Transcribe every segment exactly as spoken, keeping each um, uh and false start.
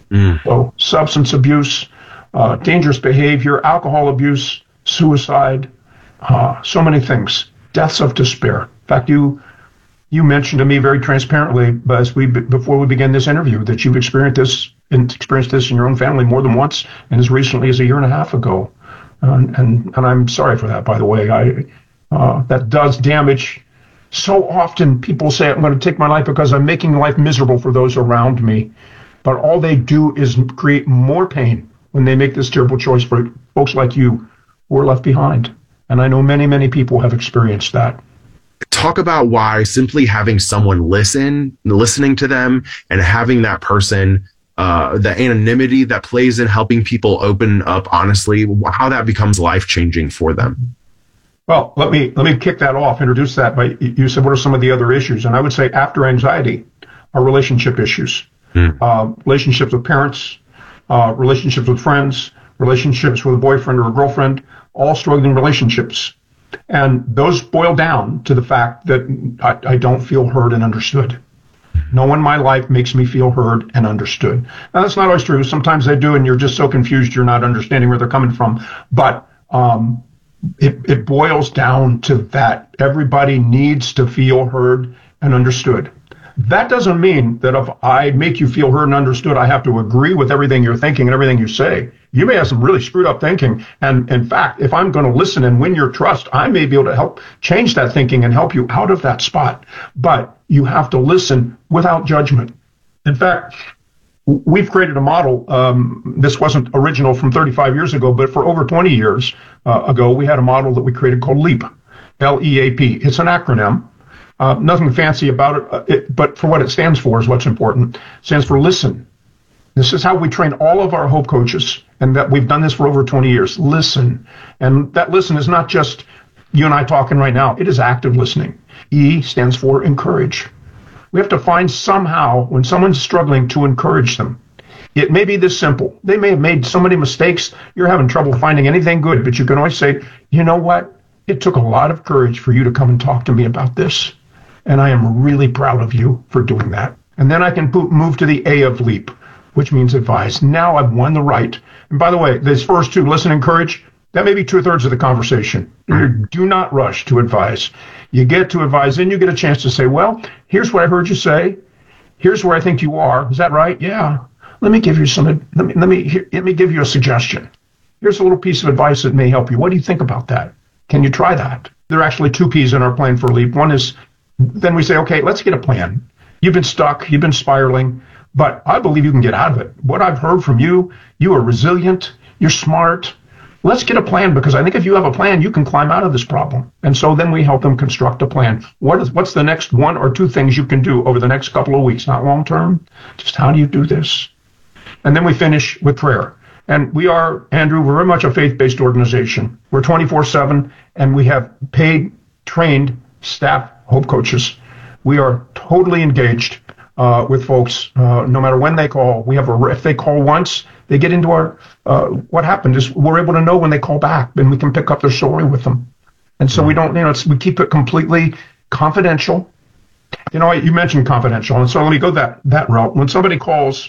Mm. So substance abuse, uh, dangerous behavior, alcohol abuse, suicide, uh, so many things, deaths of despair. In fact, you you mentioned to me very transparently as we before we began this interview that you've experienced this experienced this in your own family more than once, and as recently as a year and a half ago. Uh, and and I'm sorry for that, by the way. I uh, that does damage. So often people say, I'm going to take my life because I'm making life miserable for those around me. But all they do is create more pain when they make this terrible choice for folks like you who are left behind. And I know many, many people have experienced that. Talk about why simply having someone listen, listening to them and having that person, uh, the anonymity that plays in helping people open up honestly, how that becomes life-changing for them. Well, let me let me kick that off, introduce that by, you said, what are some of the other issues? And I would say after anxiety are relationship issues, mm. uh, relationships with parents, uh, relationships with friends, relationships with a boyfriend or a girlfriend, all struggling relationships. And those boil down to the fact that I, I don't feel heard and understood. No one in my life makes me feel heard and understood. Now, that's not always true. Sometimes they do, and you're just so confused you're not understanding where they're coming from. But um, It, it boils down to that. Everybody needs to feel heard and understood. That doesn't mean that if I make you feel heard and understood, I have to agree with everything you're thinking and everything you say. You may have some really screwed up thinking. And in fact, if I'm going to listen and win your trust, I may be able to help change that thinking and help you out of that spot. But you have to listen without judgment. In fact, we've created a model. Um, this wasn't original from thirty-five years ago, but for over twenty years uh, ago, we had a model that we created called LEAP, L E A P. It's an acronym. Uh, nothing fancy about it, uh, it, but for what it stands for is what's important. It stands for listen. This is how we train all of our Hope coaches, and that we've done this for over twenty years. Listen. And that listen is not just you and I talking right now. It is active listening. E stands for encourage. We have to find somehow when someone's struggling to encourage them. It may be this simple. They may have made so many mistakes, you're having trouble finding anything good, but you can always say, you know what? It took a lot of courage for you to come and talk to me about this. And I am really proud of you for doing that. And then I can move to the A of LEAP, which means advise. Now I've won the right. And by the way, these first two, listen, encourage, that may be two thirds of the conversation. You do not rush to advise. You get to advise, then you get a chance to say, well, here's what I heard you say. Here's where I think you are. Is that right? Yeah. Let me give you some, let me, let me, here, let me give you a suggestion. Here's a little piece of advice that may help you. What do you think about that? Can you try that? There are actually two P's in our plan for LEAP. One is, then we say, okay, let's get a plan. You've been stuck, you've been spiraling, but I believe you can get out of it. What I've heard from you, you are resilient, you're smart. Let's get a plan, because I think if you have a plan, you can climb out of this problem. And so then we help them construct a plan. What is, what's the next one or two things you can do over the next couple of weeks, not long term? Just how do you do this? And then we finish with prayer. And we are, Andrew, we're very much a faith-based organization. We're twenty-four seven, and we have paid, trained staff Hope coaches. We are totally engaged uh, with folks, uh, no matter when they call. We have a, if they call once, they get into our, uh, what happened is we're able to know when they call back, and we can pick up their story with them. And so we don't, you know, it's, we keep it completely confidential. You know, you mentioned confidential, and so let me go that, that route. When somebody calls,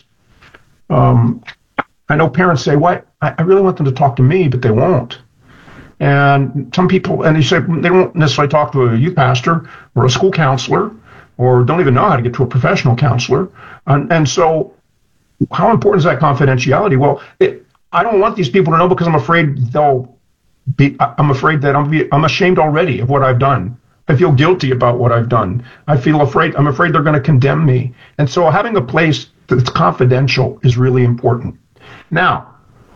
um, I know parents say, what? I, I really want them to talk to me, but they won't. And some people, and they say they won't necessarily talk to a youth pastor or a school counselor, or don't even know how to get to a professional counselor. And, and so how important is that confidentiality? Well, it, I don't want these people to know, because I'm afraid they'll be, I'm afraid that I'm, be, I'm ashamed already of what I've done. I feel guilty about what I've done. I feel afraid, I'm afraid they're going to condemn me. And so having a place that's confidential is really important. Now,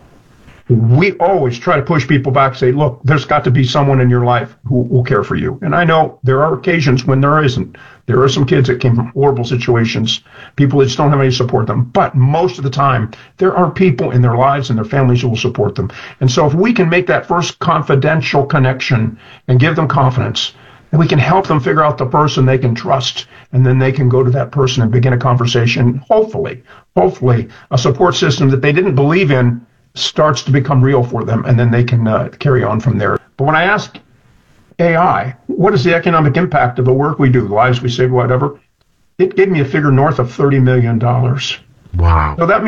we always try to push people back, say, look, there's got to be someone in your life who will care for you. And I know there are occasions when there isn't. There are some kids that came from horrible situations, people that just don't have any support them. But most of the time, there are people in their lives and their families who will support them. And so if we can make that first confidential connection and give them confidence, and we can help them figure out the person they can trust, and then they can go to that person and begin a conversation, hopefully, hopefully a support system that they didn't believe in starts to become real for them, and then they can uh, carry on from there. But when I ask A I, what is the economic impact of the work we do, lives we save, whatever, it gave me a figure north of thirty million dollars. Wow. So that